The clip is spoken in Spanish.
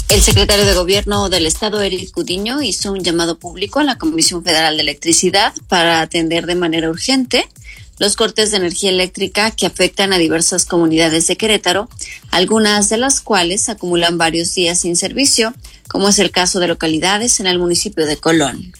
El secretario de Gobierno del Estado, Eric Gudiño, hizo un llamado público a la Comisión Federal de Electricidad para atender de manera urgente los cortes de energía eléctrica que afectan a diversas comunidades de Querétaro, algunas de las cuales acumulan varios días sin servicio, como es el caso de localidades en el municipio de Colón.